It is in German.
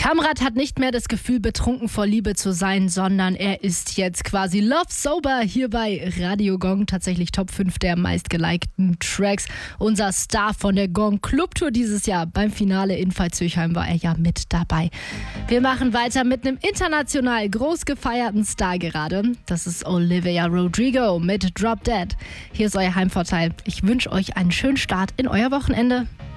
Kamrat hat nicht mehr das Gefühl, betrunken vor Liebe zu sein, sondern er ist jetzt quasi Love Sober hier bei Radio Gong. Tatsächlich Top 5 der meistgelikten Tracks. Unser Star von der Gong Club Tour dieses Jahr. Beim Finale in Pfalz-Höchheim war er ja mit dabei. Wir machen weiter mit einem international groß gefeierten Star gerade. Das ist Olivia Rodrigo mit Drop Dead. Hier ist euer Heimvorteil. Ich wünsche euch einen schönen Start in euer Wochenende.